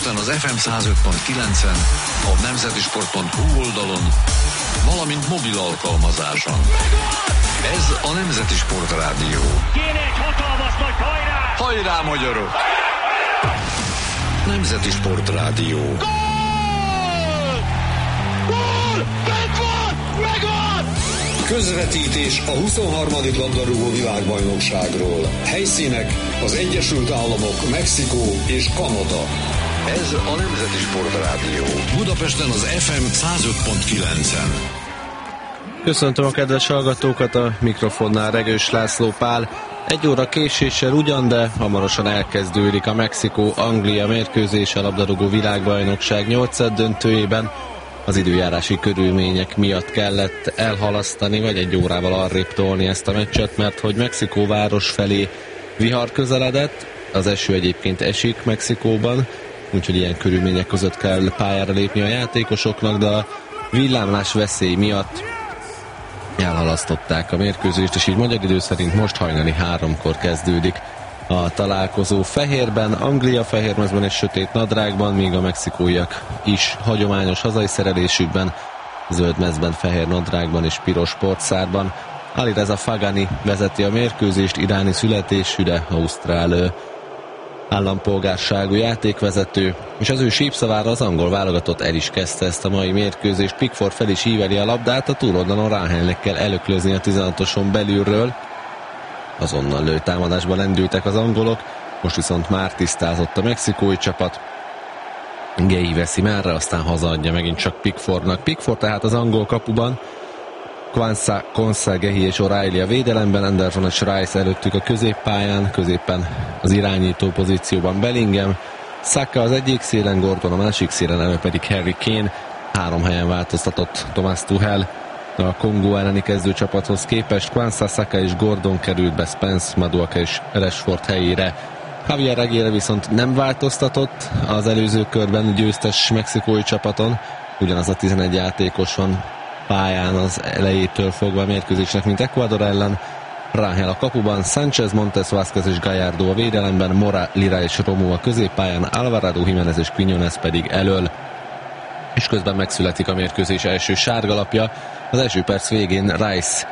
Budapesten az FM 105.9-en, a nemzetisport.hu oldalon, valamint mobil alkalmazáson. Ez a Nemzeti Sport Rádió. Kéne egy hatalmas nagy hajrá! Hajrá, magyarok! Nemzeti Sport Rádió. Gól! Gól! Megvan! Megvan! Közvetítés a 23. labdarúgó világbajnokságról. Helyszínek az Egyesült Államok, Mexikó és Kanada. Ez a Nemzeti Sport Rádió. Budapesten az FM 105.9-en. Köszöntöm a kedves hallgatókat, a mikrofonnál Regős László Pál. 1 óra késéssel ugyan, de hamarosan elkezdődik a Mexikó-Anglia mérkőzés a labdarúgó világbajnokság 8. döntőjében. Az időjárási körülmények miatt kellett elhalasztani, vagy 1 órával arrébb tolni ezt a meccset, mert hogy Mexikó város felé vihar közeledett, az eső egyébként esik Mexikóban, úgyhogy ilyen körülmények között kell pályára lépni a játékosoknak, de a villámlás veszély miatt elhalasztották a mérkőzést, és így magyar idő szerint most hajnali 3-kor kezdődik a találkozó. Fehérben, Anglia fehérmezben és sötét nadrágban, míg a mexikóiak is hagyományos hazai szerelésükben, zöld mezben, fehér nadrágban és piros sportszárban. Alireza Fagani vezeti a mérkőzést, iráni születésű, de ausztrál állampolgárságú játékvezető, és az ő sípszavára az angol válogatott el is kezdte ezt a mai mérkőzést. Pickford fel is íveli a labdát, a túloldalon Ráhelnek kell előklözni a 16-oson belülről. Azonnal lőtámadásba lendültek az angolok, most viszont már tisztázott a mexikói csapat. Gei veszi merre, aztán hazaadja megint csak Pickfordnak. Pickford tehát az angol kapuban, Kwanza, Konsa, Gehi és O'Reilly a védelemben, Anderson és Rice előttük a középpályán, középen az irányító pozícióban Bellingham, Saka az egyik szélen, Gordon a másik szélen, elő pedig Harry Kane. 3 helyen változtatott Thomas Tuchel a Kongó elleni kezdőcsapathoz képest. Kwanza, Saka és Gordon került be Spence, Maduaka és Rashford helyére. Javier Aguirre viszont nem változtatott az előző körben győztes mexikói csapaton, ugyanaz a 11 játékos van pályán az elejétől fogva a mérkőzésnek, mint Ecuador ellen. Ráhel a kapuban, Sánchez, Montes, Vázquez és Gallardo a védelemben, Mora, Lira és Romo a középpályán, Alvarado, Jiménez és Quiñones pedig elől. És közben megszületik a mérkőzés első sárgalapja. Az első perc végén Rice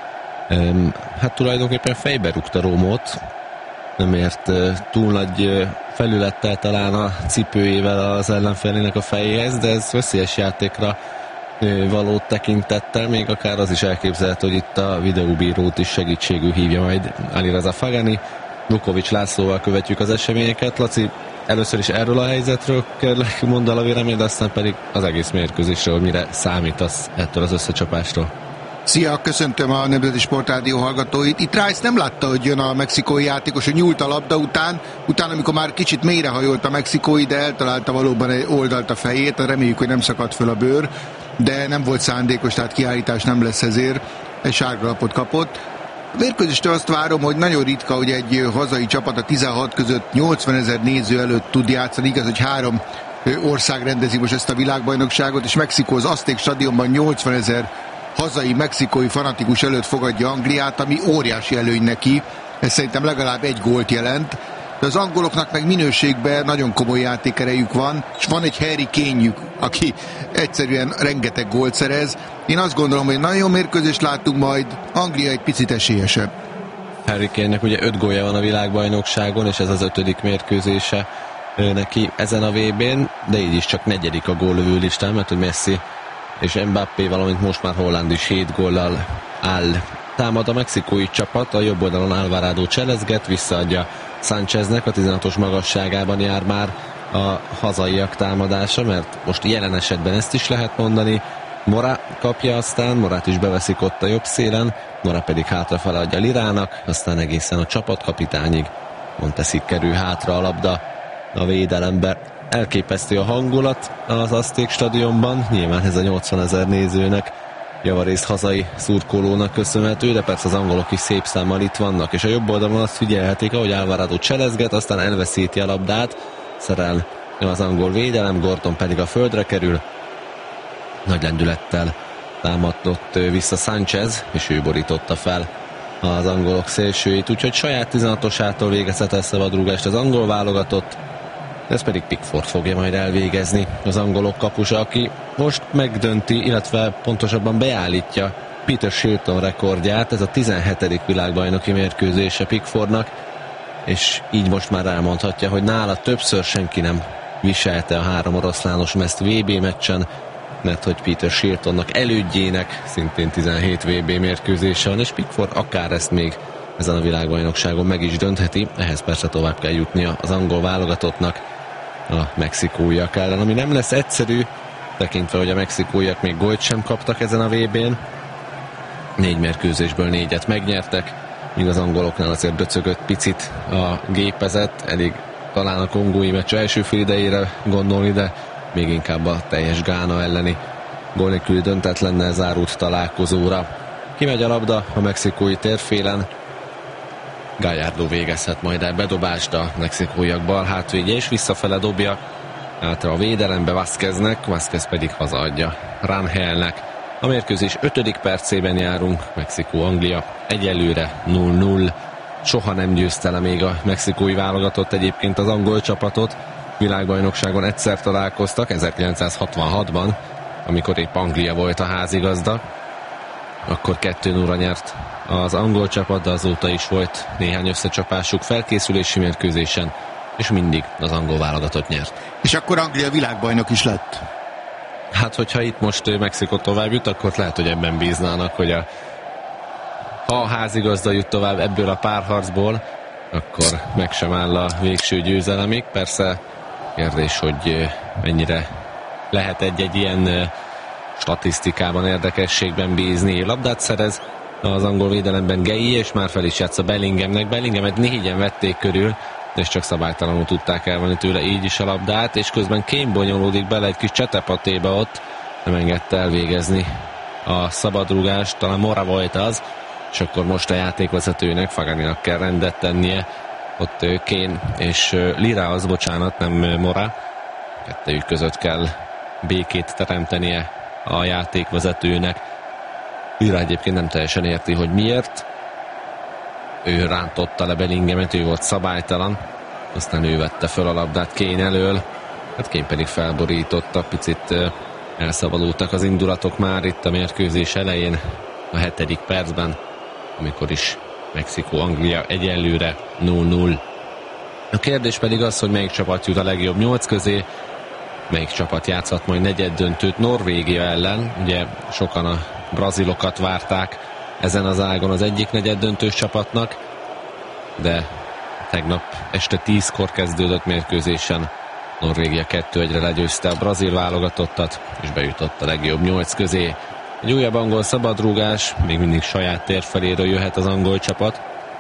hát tulajdonképpen fejbe rúgta Romót, nem ért túl nagy felülettel talán a cipőjével az ellenfelének a fejéhez, de ez veszélyes játékra való tekintettel, még akár az is elképzelhető, hogy itt a videóbírót is segítségül hívja majd Alireza Fagani. Vukovics Lászlóval követjük az eseményeket. Laci, először is erről a helyzetről kell mondani a vélemény, de aztán pedig az egész mérkőzésről, mire számítasz ettől az összecsapásról. Szia, köszöntöm a Nemzeti Sportrádió hallgatóit. Itt Rice nem látta, hogy jön a mexikói játékos, hogy nyúlt a labda utána amikor már kicsit mélyrehajolt a mexikói, de eltalálta valóban egy oldalt a fejét, reméljük, hogy nem szakadt föl a bőr, de nem volt szándékos, tehát kiállítás nem lesz ezért, egy sárgalapot kapott. A mérkőzéstől azt várom, hogy nagyon ritka, hogy egy hazai csapat a 16 között 80 000 néző előtt tud játszani, igaz, hogy 3 ország rendezi most ezt a világbajnokságot, és Mexikó az Azték stadionban 80 000 hazai mexikói fanatikus előtt fogadja Angliát, ami óriási előny neki, ez szerintem legalább 1 gólt jelent, de az angoloknak meg minőségben nagyon komoly játékerejük van, és van egy Harry Kane-jük, aki egyszerűen rengeteg gólt szerez. Én azt gondolom, hogy nagyon jó mérkőzést látunk majd, Anglia egy picit esélyesebb. Harry Kane-nek ugye 5 gólja van a világbajnokságon, és ez az 5. mérkőzése neki ezen a VB-n, de így is csak 4. a góllövő listán, mert hogy Messi és Mbappé, valamint most már Holland is 7 góllal áll. Támad a mexikói csapat, a jobb oldalon Alvarado cselezget, visszaadja Sáncheznek, a 16-os magasságában jár már a hazaiak támadása, mert most jelen esetben ezt is lehet mondani. Mora kapja aztán, Morát is beveszik ott a jobb szélen, Mora pedig hátrafele adja Lirának, aztán egészen a csapatkapitányig Montesig kerül hátra a labda a védelembe. Elképesztő a hangulat az Azték stadionban, nyilván ez a 80 000 nézőnek, javarészt hazai szurkolónak köszönhető, de persze az angolok is szép számmal itt vannak, és a jobb oldalon azt figyelhetik, ahogy Alvarado cselezget, aztán elveszíti a labdát, szerel az angol védelem, Gordon pedig a földre kerül, nagy lendülettel támadott vissza Sánchez, és ő borította fel az angolok szélsőjét, úgyhogy saját 16-osától végezhet el szabadrúgást az angol válogatott. Ez pedig Pickford fogja majd elvégezni, az angolok kapusa, aki most megdönti, illetve pontosabban beállítja Peter Shilton rekordját. Ez a 17. világbajnoki mérkőzése Pickfordnak, és így most már elmondhatja, hogy nála többször senki nem viselte a 3 oroszlános mezt VB meccsen, mert hogy Peter Shiltonnak elődjének szintén 17 VB mérkőzése van, és Pickford akár ezt még ezen a világbajnokságon meg is döntheti. Ehhez persze tovább kell jutnia az angol válogatottnak a mexikóiak ellen, ami nem lesz egyszerű, tekintve, hogy a mexikóiak még gólt sem kaptak ezen a VB-n. 4 mérkőzésből 4-et megnyertek, míg az angoloknál azért döcögött picit a gépezet, elég talán a kongói meccs első félidejére gondolni, de még inkább a teljes Gána elleni gól nélküli döntetlennel zárult találkozóra. Kimegy a labda a mexikói térfélen, Gallardo végezhet majd el bedobást, a mexikóiak bal hátvédje, és visszafele dobja hátra a védelembe Vázqueznek, Vázquez pedig hazaadja Rangelnek. A mérkőzés 5. percében járunk, Mexikó-Anglia egyelőre 0-0. Soha nem győzte le még a mexikói válogatott egyébként az angol csapatot. Világbajnokságon egyszer találkoztak, 1966-ban, amikor épp Anglia volt a házigazda. Akkor 2-0-ra nyert az angol csapat, de azóta is volt néhány összecsapásuk felkészülési mérkőzésen, és mindig az angol válogatott nyert. És akkor Anglia világbajnok is lett. Hát, hogyha itt most Mexikó tovább jut, akkor lehet, hogy ebben bíznának, hogy ha a házigazda jut tovább ebből a párharcból, akkor meg sem áll a végső győzelemig. Persze kérdés, hogy mennyire lehet egy ilyen statisztikában, érdekességben bízni. Labdát szerez az angol védelemben Gei, és már fel is játsza Bellinghamnek. Bellinghamet 4-en vették körül, és csak szabálytalanul tudták elvenni tőle így is a labdát, és közben Kane bonyolódik bele egy kis csetepatéba ott, nem engedte elvégezni a szabadrúgást, talán Mora volt az, és akkor most a játékvezetőnek, Faganinak kell rendet tennie, ott Kane és Lira az, bocsánat, nem Mora, kettőjük között kell békét teremtenie a játékvezetőnek. Lira egyébként nem teljesen érti, hogy miért. Ő rántotta le Bellinghamet, ő volt szabálytalan, aztán ő vette föl a labdát Kane elől, hát Kane pedig felborította, picit elszabadultak az indulatok már itt a mérkőzés elején, a 7. percben, amikor is Mexikó-Anglia egyenlőre 0-0. A kérdés pedig az, hogy melyik csapat jut a legjobb 8 közé, melyik csapat játszhat majd negyeddöntőt Norvégia ellen. Ugye sokan a brazilokat várták ezen az ágon az egyik negyeddöntős csapatnak, de tegnap este 10-kor kezdődött mérkőzésen Norvégia 2-1-re legyőzte a brazil válogatottat, és bejutott a legjobb 8 közé. Egy újabb angol szabadrúgás, még mindig saját térfeléről jöhet az angol csapat.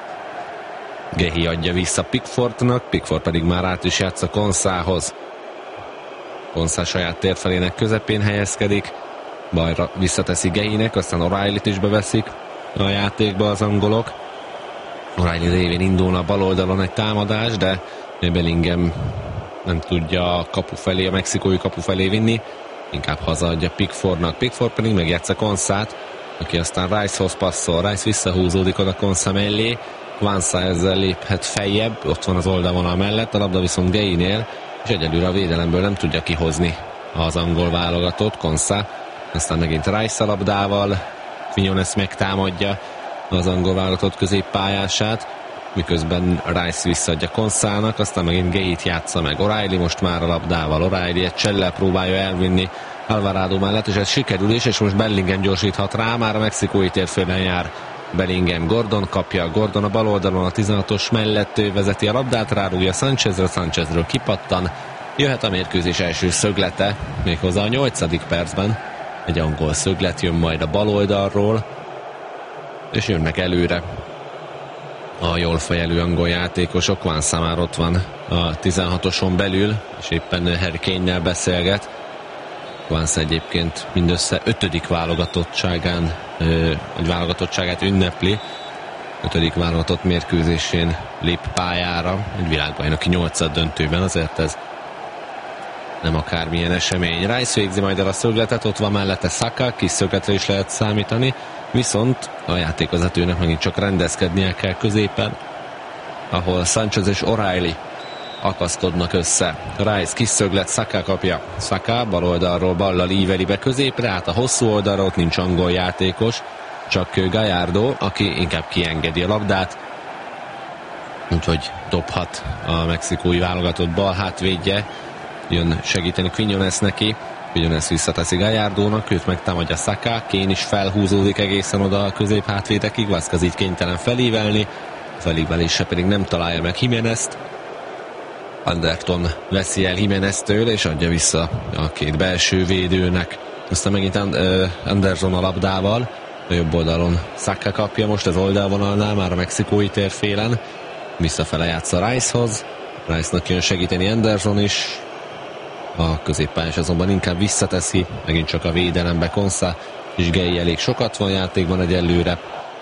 Gehi adja vissza Pickfordnak, Pickford pedig már át is játsza Konszához. Konszá saját térfelének közepén helyezkedik, balra visszateszi Gehinek, aztán O'Reillyt is beveszik a játékba az angolok. O'Reilly révén indulna a bal oldalon egy támadás, de Bellingham nem tudja a kapu felé, a mexikói kapu felé vinni, inkább hazaadja Pickfordnak. Pickford pedig megjátsza Konszát, aki aztán Ricehoz passzol, Rice visszahúzódik oda Konszá mellé, Kwanza ezzel léphet feljebb, ott van az oldalvonal mellett, a labda viszont Geinél, és egyelőre a védelemből nem tudja kihozni az angol válogatott, Konszá, aztán megint Rice a labdával, Quinones megtámadja az angol válogatott középpályását, miközben Rice visszaadja Konszának, aztán megint Geit játsza meg O'Reilly most már a labdával, O'Reilly egy csellel próbálja elvinni Alvarado mellett, és ez sikerül is, és most Bellingham gyorsíthat rá, már a mexikói térfélen jár Bellingham, Gordon kapja, Gordon a bal oldalon a 16-os mellett vezeti a labdát, rárúgja Sanchezről, Sanchezről kipattan, jöhet a mérkőzés első szöglete, méghozzá a 8. percben, egy angol szöglet jön majd a bal oldalról, és jönnek előre a jól fejelő angol játékosok. Kwanza már ott van a 16-oson belül, és éppen Harry Kane-nel beszélget. Kwanza egyébként mindössze 5. válogatottságán, vagy válogatottságát ünnepli. 5. válogatott mérkőzésén lép pályára, egy világbajnoki 8. döntőben, azért ez nem akármilyen esemény. Rice végzi majd el a szögletet, ott van mellette Saka, kis szögletre is lehet számítani, viszont a játékvezetőnek megint csak rendezkednie kell középen, ahol Sanchez és O'Reilly akaszkodnak össze. Rice kis szöglet, Saka kapja. Saka bal oldalról ballal íveli be középre, át a hosszú oldalról, ott nincs angol játékos, csak Gallardo, aki inkább kiengedi a labdát, úgyhogy dobhat a mexikói válogatott bal hátvédje. Jön segíteni Quiñones neki, Quiñones visszateszi Gallardónak, őt megtámadja Saka, Kane is felhúzódik egészen oda a közép hátvédekig, Vázquez így kénytelen felívelni, felívelése pedig nem találja meg Jiménezt. Anderton veszi el Jiméneztől és adja vissza a két belső védőnek. Aztán megint Anderson a labdával, a jobb oldalon Saka kapja most az oldalvonalnál, már a mexikói térfélen. Visszafele játsza Ricehoz, Rice-nak jön segíteni Anderson is, a középpályás azonban inkább visszateszi, megint csak a védelembe Konsa és Gay elég sokat van játékban egyelőre.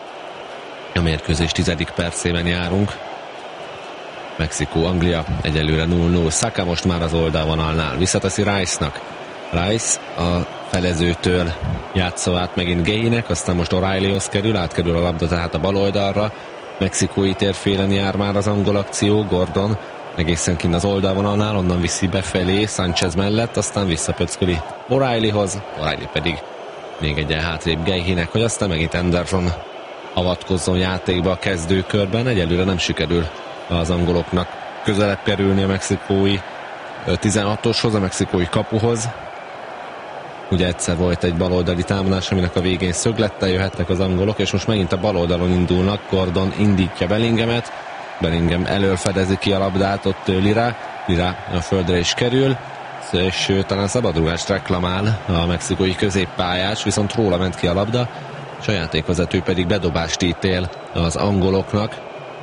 A mérkőzés 10. percében járunk. Mexikó-Anglia egyelőre 0-0. Saka most már az oldalvonalnál, visszateszi Rice-nak. Rice a felezőtől játszol át megint Gaynek, aztán most O'Reillyhoz kerül, átkerül a labda tehát a bal oldalra. Mexikói térfélen jár már az angol akció, Gordon egészen kint az oldalvonalnál, onnan viszi befelé Sánchez mellett, aztán visszapöcköli O'Reillyhoz, O'Reilly pedig még egyen hátrébb Gayhinek, hogy aztán megint Anderson avatkozzon játékba a kezdőkörben. Egyelőre nem sikerül az angoloknak közelebb kerülni a mexikói 16-oshoz, a mexikói kapuhoz. Ugye egyszer volt egy baloldali támadás, aminek a végén szöglettel jöhettek az angolok, és most megint a baloldalon indulnak. Gordon indítja Bellinghamet, Bellingham elől fedezi ki a labdát, ott Lira a földre is kerül, és talán szabadrugást reklamál a mexikói középpályás, viszont róla ment ki a labda, és a játékvezető pedig bedobást ítél az angoloknak.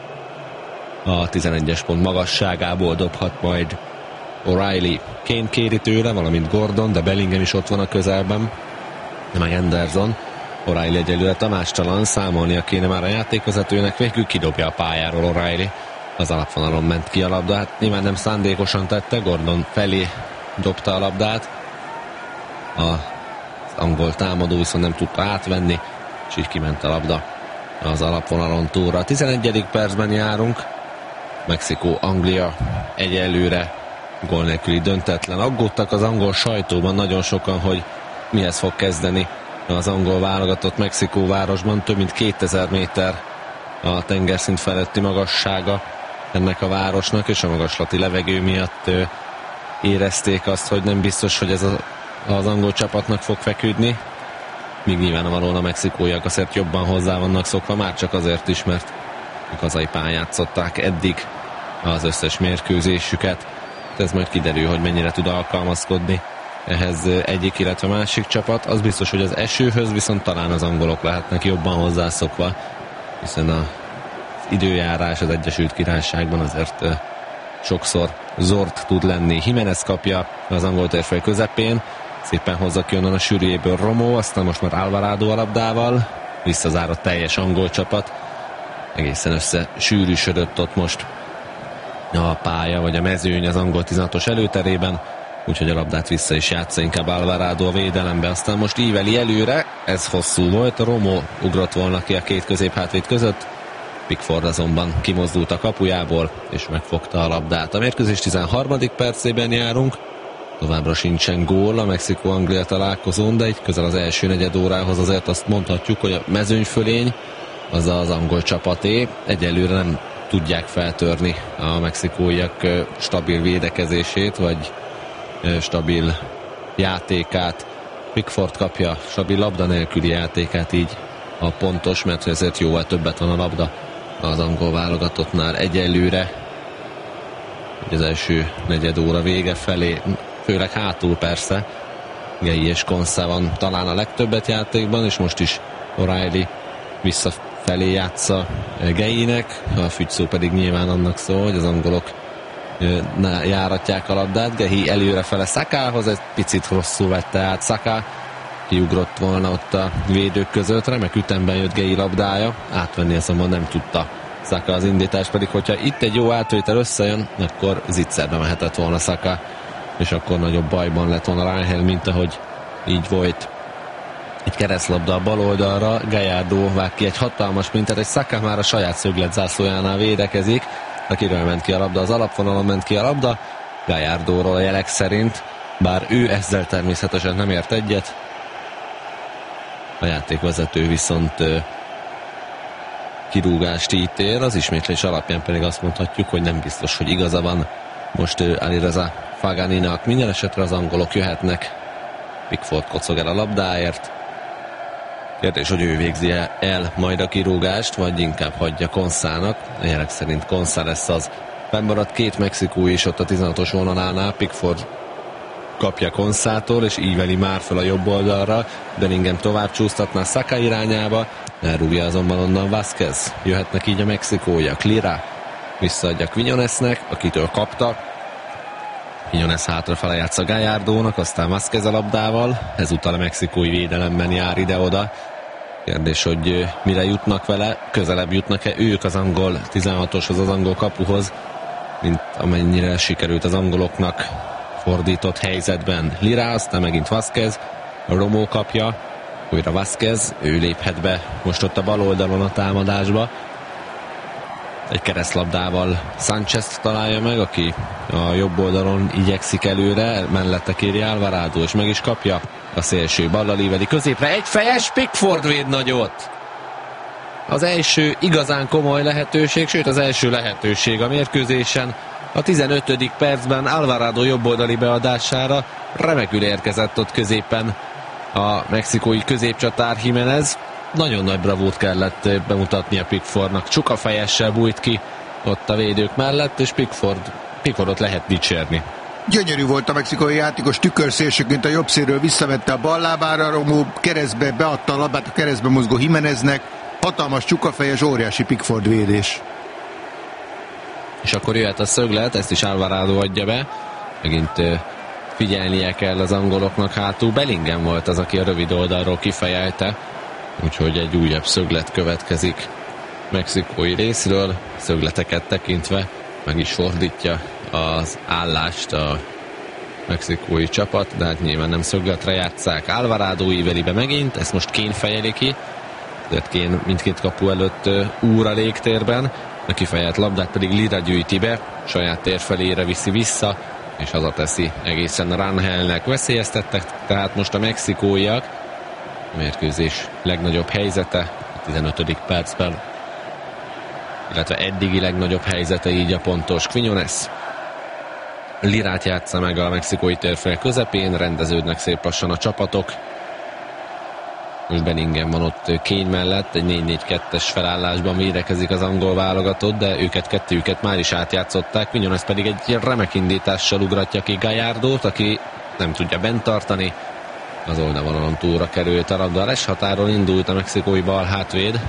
A 11-es pont magasságából dobhat majd O'Reilly. Kane kéri tőle, valamint Gordon, de Bellingham is ott van a közelben, meg Anderson. O'Reilly egyelőre tanácstalan, számolnia kéne már a játékvezetőnek, végül kidobja a pályáról O'Reilly. Az alapvonalon ment ki a labda, hát nyilván nem szándékosan tette, Gordon felé dobta a labdát. Az angol támadó viszont nem tudta átvenni, és így kiment a labda az alapvonalon túlra. A 11. percben járunk, Mexikó-Anglia egyelőre gól nélküli döntetlen. Aggódtak az angol sajtóban nagyon sokan, hogy mihez fog kezdeni az angol válogatott Mexikóvárosban. Több mint 2000 méter a tengerszint feletti magassága ennek a városnak, és a magaslati levegő miatt érezték azt, hogy nem biztos, hogy ez az angol csapatnak fog feküdni. Míg nyilvánvalóan a mexikóiak azért jobban hozzá vannak szokva, már csak azért is, mert a hazai pályán játszották eddig az összes mérkőzésüket. Ez majd kiderül, hogy mennyire tud alkalmazkodni ehhez egyik, illetve másik csapat. Az biztos, hogy az esőhöz viszont talán az angolok lehetnek jobban hozzászokva, hiszen az időjárás az Egyesült Királyságban azért sokszor zord tud lenni. Jiménez kapja az angol térfél közepén, szépen hozza ki onnan a sűrűjéből Romo, aztán most már Alvarado a labdával, visszazár a teljes angol csapat, egészen összesűrűsödött ott most a pálya, vagy a mezőny az angol 16-os előterében, úgyhogy a labdát vissza is játsza inkább Alvarado a védelembe, aztán most íveli előre, ez hosszú volt, Romo ugrott volna ki a két középhátvéd között, Pickford azonban kimozdult a kapujából, és megfogta a labdát. A mérkőzés 13. percében járunk, továbbra sincsen gól a Mexikó-Anglia találkozón, de így közel az első negyed órához azért azt mondhatjuk, hogy a mezőnyfölény az az angol csapaté. Egyelőre nem tudják feltörni a mexikóiak stabil védekezését, vagy stabil játékát. Pickford kapja stabil labda nélküli játékát, így a pontos, mert ezért jóval többet van a labda az angol válogatottnál egyelőre. Az első negyed óra vége felé, főleg hátul persze, Gay és Konsa van talán a legtöbbet játékban, és most is O'Reilly visszafelé játsza Gaynek, a fügyszó pedig nyilván annak szól, hogy az angolok járatják a labdát. Gay előrefele Sakához, egy picit rosszul vette át Saka, kiugrott volna ott a védők között, remek ütemben jött Gay labdája, átvenni azonban nem tudta Saka az indítás, pedig hogyha itt egy jó átvétel összejön, akkor zicserbe mehetett volna Saka, és akkor nagyobb bajban lett volna Rangel, mint ahogy így volt. Egy keresztlabda a bal oldalra, Gallardo vág ki egy hatalmas mintát, egy Saka már a saját szöglet zászlójánál védekezik, akiről ment ki a labda, az alapvonalon ment ki a labda, Gallardóról a jelek szerint, bár ő ezzel természetesen nem ért egyet. A játékvezető viszont kirúgást ítél, az ismétlés alapján pedig azt mondhatjuk, hogy nem biztos, hogy igaza van most Alireza Faganinak. Minden esetre az angolok jöhetnek, Pickford kocog el a labdáért. Kérdés, hogy ő végzi el majd a kirúgást, vagy inkább hagyja Konszának. A jelek szerint Konszá lesz az. Fennmaradt két mexikói is ott a 16-os vonalánál. Pickford kapja Konszától, és íveli már fel a jobb oldalra. Bellingham tovább csúsztatná Saka irányába. Elrúgja azonban onnan Vázquez. Jöhetnek így a mexikóiak. Lira visszaadja Quiñonesnek, akitől kapta. Quiñones hátrafele játsza Gallardónak, aztán Vázquez a labdával. Ezúttal a mexikói védelemben jár ide-oda. Kérdés, hogy mire jutnak vele, közelebb jutnak-e ők az angol 16-oshoz, az angol kapuhoz, mint amennyire sikerült az angoloknak fordított helyzetben. Lira, aztán megint Vázquez, Romo kapja, újra Vázquez, ő léphet be most ott a bal oldalon a támadásba. Egy keresztlabdával Sánchez találja meg, aki a jobb oldalon igyekszik előre, mellette kéri Alvarado, és meg is kapja. A szélső ballal íveli középre, egyfejes, Pickford véd nagyot. Az első igazán komoly lehetőség, sőt az első lehetőség a mérkőzésen. A 15. percben Alvarado jobboldali beadására remekül érkezett ott középen a mexikói középcsatár Jiménez. Nagyon nagy bravúrt kellett bemutatnia Pickfordnak. Csukafejessel bújt ki ott a védők mellett, és Pickfordot lehet dicsérni. Gyönyörű volt a mexikói játékos, tükörszélsőként a jobb szélről visszavette a bal lábára, Romo keresztbe beadta a labdát a keresztbe mozgó Jiméneznek. Hatalmas csukafejes, óriási Pickford védés. És akkor jöhet a szöglet, ezt is Alvarado adja be. Megint figyelnie kell az angoloknak hátul. Bellingham volt az, aki a rövid oldalról kifejelte, úgyhogy egy újabb szöglet következik mexikói részről. Szögleteket tekintve meg is fordítja az állást a mexikói csapat, de hát nyilván nem szögletre játsszák. Alvarado íveli be megint, ezt most Kane fejeli ki, tehát Kane mindkét kapu előtt úr a légtérben, a kifejelt labdát pedig Lira gyűjti be, saját tér felére viszi vissza, és hazateszi egészen Rangelnek. Veszélyeztettek tehát most a mexikóiak. A mérkőzés legnagyobb helyzete a 15. percben, illetve eddigi legnagyobb helyzete így a pontos. Quiñones Lirát játsza meg a mexikói térfél közepén, rendeződnek szép lassan a csapatok. Most Bellingham van ott Kane mellett, egy 4-4-2-es felállásban védekezik az angol válogatott, de kettőjüket már is átjátszották. Quiñones pedig egy remek indítással ugratja ki Gallardót, aki nem tudja bent tartani. Az oldalvonalon túlra került a labda. A les határon indult a mexikói bal hátvéd,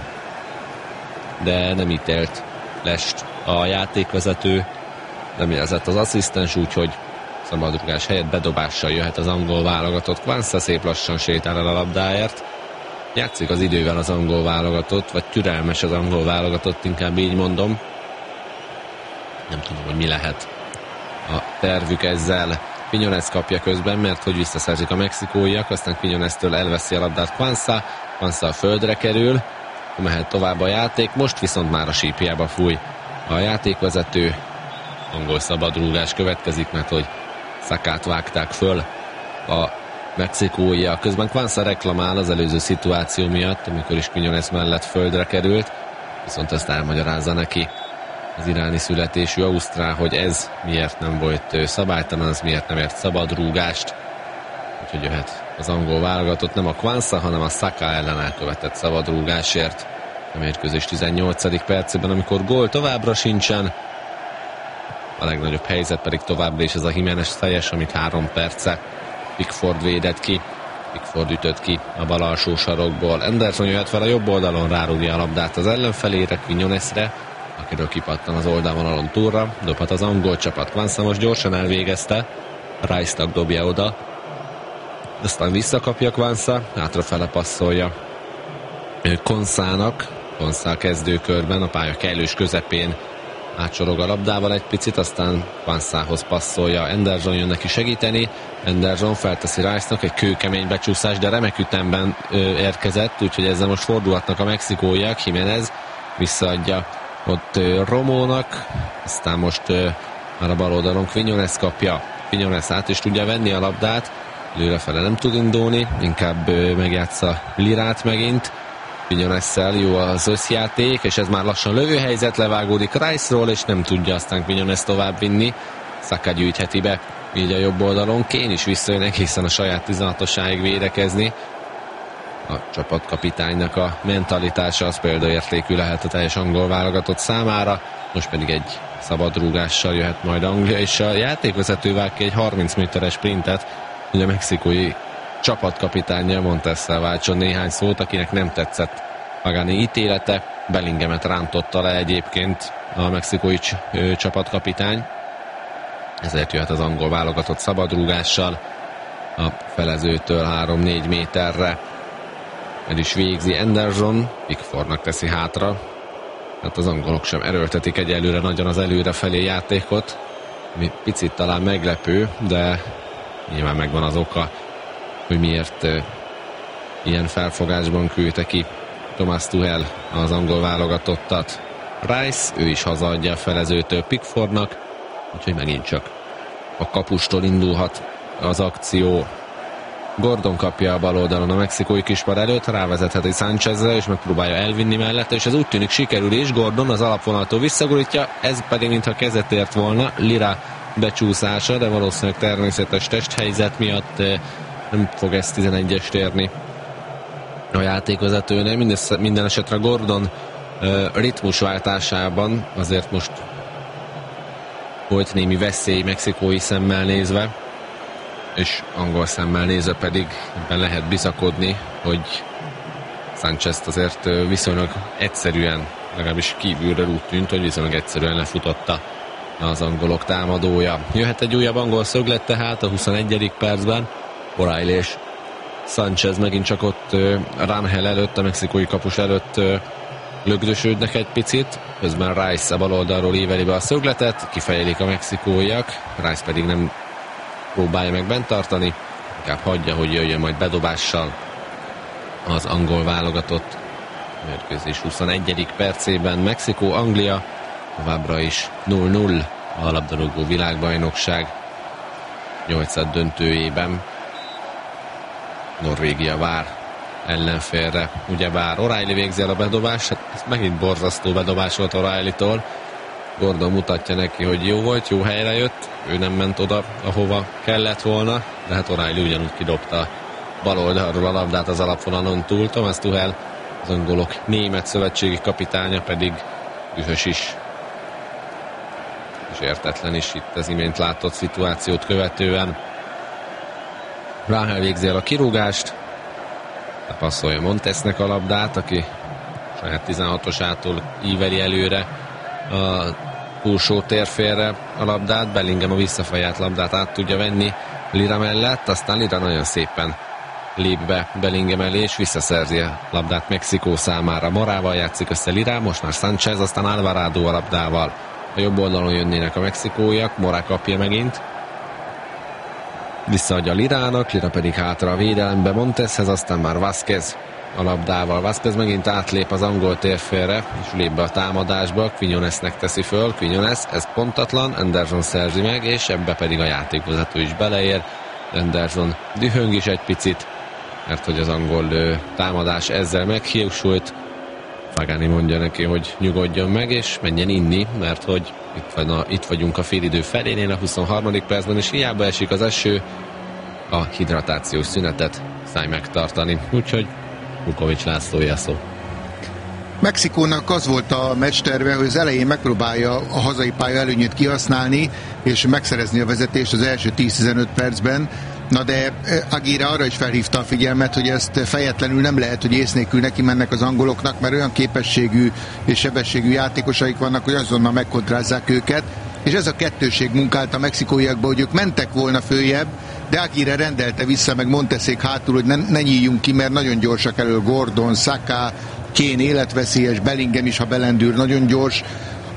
de nem ítélt lest a játékvezető, nem jelzett az asszisztens, úgyhogy szabadrugás helyett bedobással jöhet az angol válogatott. Quansah szép lassan sétál el a labdáért. Játszik az idővel az angol válogatott, vagy türelmes az angol válogatott, inkább így mondom. Nem tudom, hogy mi lehet a tervük ezzel. Quiñones kapja közben, mert hogy visszaszerzik a mexikóiak, aztán Quiñonestől elveszi a labdát Quansah a földre kerül, mehet tovább a játék, most viszont már a sípjába fúj a játékvezető. Angol szabadrúgás következik, mert hogy Sakát vágták föl a mexikóiak. Közben Quansah reklamál az előző szituáció miatt, amikor is Quiñones mellett földre került, viszont ezt elmagyarázza neki az iráni születésű ausztrál, hogy ez miért nem volt szabálytalan, az miért nem ért szabadrúgást. Úgyhogy jöhet az angol válogatott nem a Quansah, hanem a Saka ellen elkövetett szabadrúgásért. A mérkőzés 18. percében, amikor gól továbbra sincsen, a legnagyobb helyzet pedig továbbra is ez a Jiménez fejes, amit 3 perce Pickford védett ki. Pickford ütött ki a bal alsó sarokból. Anderson jöhet fel a jobb oldalon, rárúgja a labdát az ellenfelére, Quiñonesre, akiről kipattan az oldalvonalon túlra. Dobhat az angol csapat. Quansah most gyorsan elvégezte, Rice-nak dobja oda, aztán visszakapja Quansah, hátrafele passzolja Konszának. Konszáh kezdőkörben a pálya kellős közepén átsorog a labdával egy picit, aztán Quansahhoz passzolja. Anderson jön neki segíteni. Anderson felteszi Rice-nak egy kőkemény becsúszás, de remek ütemben érkezett, úgyhogy ezzel most fordulhatnak a mexikóiak. Jiménez visszaadja ott Romónak, aztán most már a bal oldalon Quinones kapja. Quinones át is tudja venni a labdát, előrefele nem tud indulni, inkább megjátsza Lirát megint. Quinonessel jó az összjáték, és ez már lassan lövőhelyzet, levágódik Rice-ról, és nem tudja aztán Quinones tovább vinni. Saka gyűjtheti be így a jobb oldalon. Kane is visszajön egészen a saját 16-osáig védekezni. A csapatkapitánynak a mentalitása az példaértékű lehet a teljes angol válogatott számára. Most pedig egy szabad rúgással jöhet majd Anglia, és a játékvezető vág ki egy 30 méteres sprintet, hogy a mexikói csapatkapitánya Montessel váltson néhány szót, akinek nem tetszett Pagani ítélete. Bellinghamet rántotta le egyébként a mexikói csapatkapitány, ezért jöhet az angol válogatott szabadrúgással a felezőtől 3-4 méterre. El is végzi Anderson, Pickfordnak teszi hátra. Hát az angolok sem erőltetik egyelőre nagyon az előrefelé játékot, ami picit talán meglepő, de nyilván megvan az oka, hogy miért ilyen felfogásban küldte ki Thomas Tuchel az angol válogatottat. Rice, ő is hazaadja a felezőtől Pickfordnak, úgyhogy megint csak a kapustól indulhat az akció. Gordon kapja a bal oldalon a mexikói kispar előtt, rávezetheti Sanchezre, és megpróbálja elvinni mellette, és ez úgy tűnik sikerül is. Gordon az alapvonaltól visszagurítja, ez pedig mintha kezet ért volna. Lira becsúszása, de valószínűleg természetes testhelyzet miatt nem fog ezt 11-est érni a játékvezetőnél. Minden esetre Gordon ritmusváltásában azért most volt némi veszély mexikói szemmel nézve, és angol szemmel nézve pedig ebben lehet bizakodni, hogy Sanchezt azért viszonylag egyszerűen, legalábbis kívülről úgy tűnt, hogy viszonylag egyszerűen lefutotta az angolok támadója. Jöhet egy újabb angol szöglet tehát a 21. percben. O'Reilly és Sanchez megint csak ott Rangel előtt, a mexikói kapus előtt lögdösödnek egy picit, közben Rice a bal oldalról éveli be a szögletet, kifejelik a mexikóiak, Rice pedig nem próbálja meg bent tartani, inkább hagyja, hogy jöjjön majd bedobással az angol válogatott. Mérkőzés 21. percében Mexikó-Anglia, továbbra is 0-0 a labdarúgó világbajnokság 8. döntőjében. Norvégia vár ellenfélre, ugyebár O'Reilly végzi el a bedobást, hát ez megint borzasztó bedobás volt O'Reillytól. Gordon mutatja neki, hogy jó volt, jó helyre jött, ő nem ment oda, ahova kellett volna, de hát O'Reilly ugyanúgy kidobta bal oldalról a labdát az alapvonalon túl. Thomas Tuchel, az angolok német szövetségi kapitánya pedig dühös is, és értetlen is itt az imént látott szituációt követően. Rangel végzi el a kirúgást, passzolja Montesnek a labdát, aki saját 16-osától íveli előre a túlsó térfélre a labdát. Bellingham a visszafejelt labdát át tudja venni Lira mellett, aztán Lira nagyon szépen lép be Bellingham elé, és visszaszerzi a labdát Mexikó számára. Morával játszik össze Lira, most már Sanchez, aztán Alvarado a labdával. A jobb oldalon jönnének a mexikóiak, Morá kapja megint, visszaadja Lirának, Lira pedig hátra a védelembe Monteshez, aztán már Vázquez a labdával. Vázquez megint átlép az angol térfélre, és lép be a támadásba, Quinonesnek teszi föl, Quinones, ez pontatlan, Anderson szerzi meg, és ebbe pedig a játékvezető is beleér. Anderson dühöng is egy picit, mert hogy az angol támadás ezzel meghiúsult. Pagani mondja neki, hogy nyugodjon meg, és menjen inni, mert hogy itt vagyunk a félidő felénél, a 23. percben, és hiába esik az eső, a hidratációs szünetet szállj megtartani. Úgyhogy Vukovics Lászlója szó. Mexikónak az volt a meccsterve, hogy az elején megpróbálja a hazai pálya előnyét kihasználni, és megszerezni a vezetést az első 10-15 percben. Na de Aguirre arra is felhívta a figyelmet, hogy ezt fejetlenül nem lehet, hogy ész nélkül neki mennek az angoloknak, mert olyan képességű és sebességű játékosaik vannak, hogy azonnal megkontrázzák őket, és ez a kettőség munkált a mexikóiakba, hogy ők mentek volna följebb, de Aguirre rendelte vissza, meg Monteszék hátul, hogy ne nyíljunk ki, mert nagyon gyorsak elől Gordon, Saka, Kane életveszélyes, Bellingham is, ha belendül, nagyon gyors.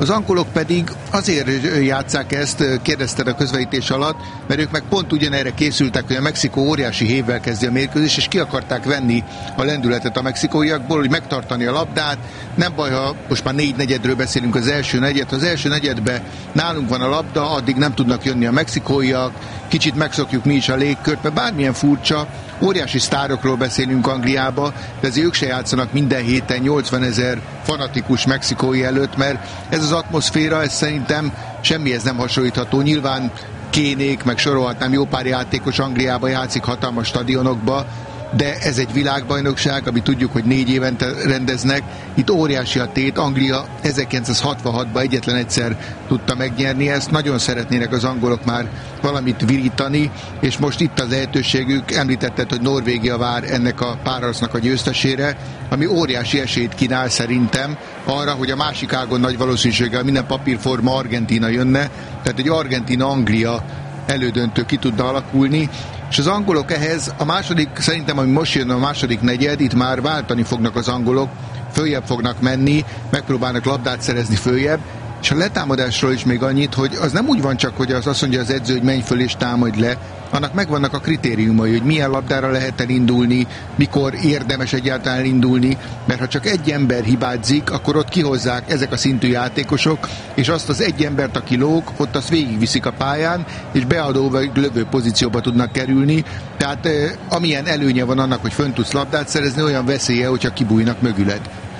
Az angolok pedig azért játsszák ezt, kérdezted a közvetítés alatt, mert ők meg pont ugyanerre készültek, hogy a Mexikó óriási hévvel kezdi a mérkőzést, és ki akarták venni a lendületet a mexikóiakból, hogy megtartani a labdát. Nem baj, ha most már 4 negyedről beszélünk, az első negyed. Az első negyedben nálunk van a labda, addig nem tudnak jönni a mexikóiak, kicsit megszokjuk mi is a légkört, mert bármilyen furcsa, óriási sztárokról beszélünk Angliába, de azért ők se játszanak minden héten 80 000 fanatikus mexikói előtt, mert ez az atmoszféra, ez szerintem semmihez nem hasonlítható. Nyilván Kénék, meg sorolhatnám, jó pár játékos Angliába játszik hatalmas stadionokba, de ez egy világbajnokság, ami tudjuk, hogy 4 évente rendeznek. Itt óriási a tét. Anglia 1966-ban egyetlen egyszer tudta megnyerni ezt. Nagyon szeretnének az angolok már valamit virítani, és most itt az lehetőségük. Említetted, hogy Norvégia vár ennek a párharcnak a győztesére, ami óriási esélyt kínál szerintem arra, hogy a másik ágon nagy valószínűséggel minden papírforma Argentína jönne, tehát egy Argentína-Anglia elődöntő ki tudna alakulni, és az angolok ehhez a második, szerintem ami most jön a második negyed, itt már váltani fognak az angolok, följebb fognak menni, megpróbálnak labdát szerezni följebb, és a letámadásról is még annyit, hogy az nem úgy van csak, hogy azt mondja az edző, hogy menj föl és támadj le, annak megvannak a kritériumai, hogy milyen labdára lehet elindulni, mikor érdemes egyáltalán elindulni, mert ha csak egy ember hibázik, akkor ott kihozzák ezek a szintű játékosok, és azt az egy embert, aki lóg, ott azt végigviszik a pályán, és beadó vagy lövő pozícióba tudnak kerülni, tehát amilyen előnye van annak, hogy fönn tudsz labdát szerezni, olyan veszélye, hogyha kibújnak mögüled.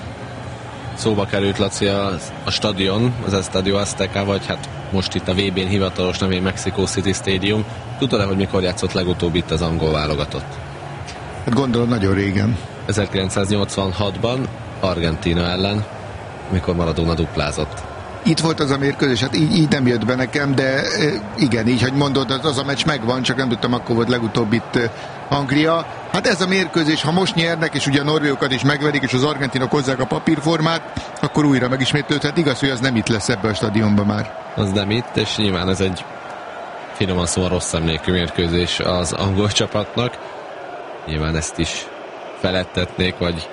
Szóba került, Laci, a stadion, az Estadio Azteca, vagy hát most itt a VB-n hivatalos nevén Mexico City Stadium. Tudod-e, hogy mikor játszott legutóbb itt az angol válogatott? Hát gondolom nagyon régen. 1986-ban Argentína ellen, mikor Maradona duplázott. Itt volt az a mérkőzés, hát így nem jött be nekem, de igen, így, hogy mondod, az a meccs megvan, csak nem tudtam, akkor volt legutóbb itt Anglia. Hát ez a mérkőzés, ha most nyernek, és ugye a norvégokat is megverik, és az argentinok hozzák a papírformát, akkor újra megismétlődhet. Igaz, hogy az nem itt lesz ebbe a stadionban már. Az nem itt, és nyilván ez egy finoman szóval rossz emlékű mérkőzés az angol csapatnak. Nyilván ezt is feledtetnék, vagy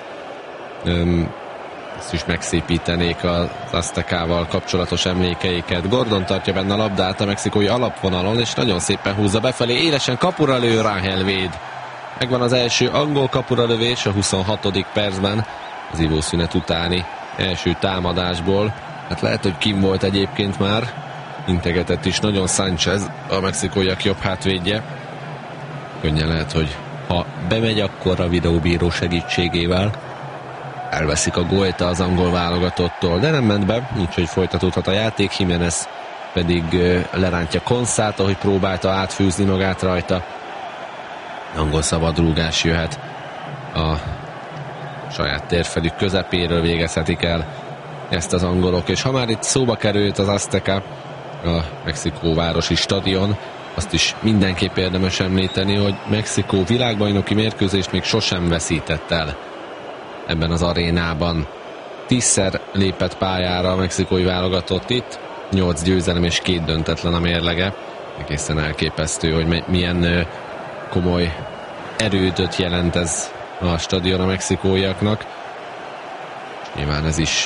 ezt is megszépítenék az Aztecával kapcsolatos emlékeiket. Gordon tartja benne a labdát a mexikói alapvonalon, és nagyon szépen húzza befelé. Élesen kapura lő Rangel Véd. Megvan az első angol kapura lövés a 26. percben, az ivószünet utáni első támadásból. Hát lehet, hogy kim volt egyébként már. Integetett is nagyon Sánchez, a mexikóiak jobb hátvédje. Könnyen lehet, hogy ha bemegy, akkor a videóbíró segítségével elveszik a gólt az angol válogatottól, de nem ment be, úgyhogy folytatódhat a játék. Jiménez pedig lerántja Konszát, ahogy próbálta átfűzni magát rajta. Angol szabadrúgás jöhet a saját térfelük közepéről, végezhetik el ezt az angolok, és ha már itt szóba került az Azteca, a mexikóvárosi stadion, azt is mindenképp érdemes említeni, hogy Mexikó világbajnoki mérkőzést még sosem veszített el ebben az arénában. 10-szer lépett pályára a mexikói válogatott itt, 8 győzelem és 2 döntetlen a mérlege. Egészen elképesztő, hogy milyen komoly erődöt jelent ez a stadion a mexikóiaknak. És nyilván ez is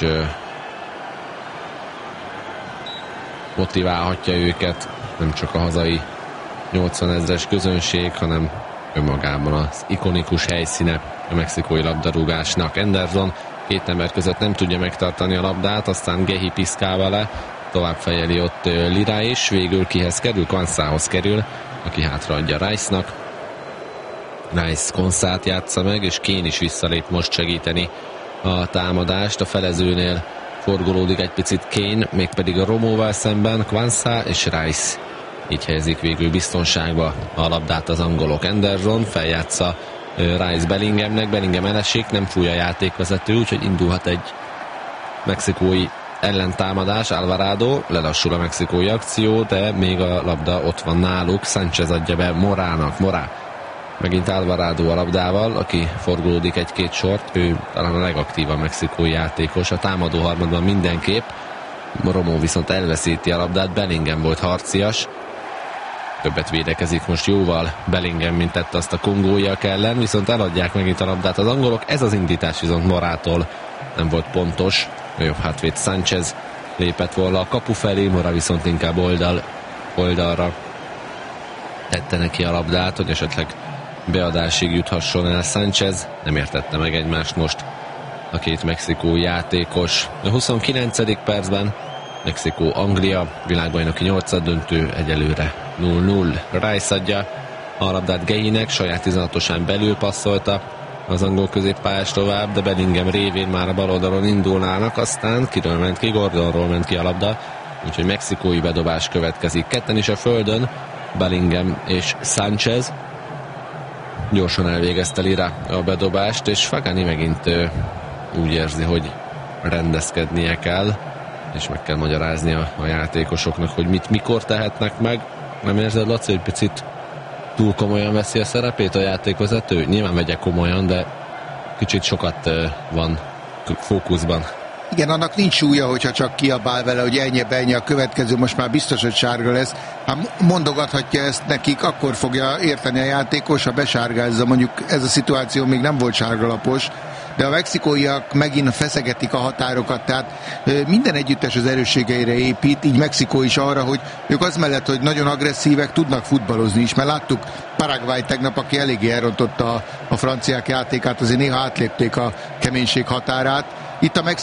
motiválhatja őket, nem csak a hazai 80 000-es közönség, hanem önmagában az ikonikus helyszíne a mexikói labdarúgásnak. Anderson 2 ember között nem tudja megtartani a labdát, aztán Gehi piszkál vele, tovább fejeli ott Lira is, végül kihez kerül? Konszához kerül, aki hátraadja Rice-nak. Rice Konszát játsza meg, és Kane is visszalép most segíteni a támadást. A felezőnél forgolódik egy picit Kane, mégpedig a Romóval szemben Kwanza és Rice. Így helyezik végül biztonságba a labdát az angolok. Anderson feljátsza Rice Bellinghamnek, Bellingham elesik, nem fúj a játékvezető, úgyhogy indulhat egy mexikói ellentámadás. Alvarado, lelassul a mexikói akció, de még a labda ott van náluk. Sánchez adja be Morának. Morá megint Alvarado a labdával, aki forgolódik egy-két sort, ő talán a legaktívabb mexikói játékos, a támadó harmadban mindenképp. Romó viszont elveszíti a labdát, Bellingham volt harcias, többet védekezik most jóval Bellingham, mint tette azt a kongóiak ellen, viszont eladják megint a labdát az angolok. Ez az indítás viszont Morától nem volt pontos, a jobb hátvéd Sánchez lépett volna a kapu felé, Mora viszont inkább oldalra tette neki a labdát, hogy esetleg beadásig juthasson el Sánchez. Nem értette meg egymást most a két mexikói játékos. A 29. percben Mexikó-Anglia világbajnoki 8. döntő, egyelőre 0-0. Rice adja a labdát Gehinek, saját 16-osán belül passzolta az angol középpályás tovább, de Bellingham révén már a bal oldalon indulnának, aztán kiről ment ki, Gordonról ment ki a labda, úgyhogy mexikói bedobás következik. Ketten is a földön, Bellingham és Sánchez. Gyorsan elvégezte Lira a bedobást, és Fagani megint úgy érzi, hogy rendezkednie kell, és meg kell magyarázni a játékosoknak, hogy mit mikor tehetnek meg. Nem érzed, Laci, hogy picit túl komolyan veszi a szerepét a játékvezető? Nyilván vegye komolyan, de kicsit sokat van fókuszban. Igen, annak nincs súlya, hogyha csak kiabál vele, hogy ennyi a következő, most már biztos, hogy sárga lesz. Hát mondogathatja ezt nekik, akkor fogja érteni a játékos, ha besárgázza. Mondjuk ez a szituáció még nem volt sárgalapos, de a mexikóiak megint feszegetik a határokat, tehát minden együttes az erősségeire épít, így Mexikó is arra, hogy ők az mellett, hogy nagyon agresszívek, tudnak futballozni is, mert láttuk Paraguay tegnap, aki eléggé elrontotta a franciák játékát, azért néha átlépték a keménység határát. Itt a